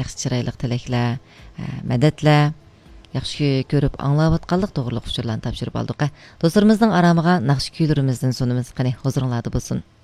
yaxshi chiroyli tilaklar, madadlar, yaxshi ko'rib anglayotganlik to'g'riliq uchurlarni topshirib oldik. Do'stlarimizning aramiga naqsh kuylarimizdan sunimiz qani huzuringlarda bo'lsin.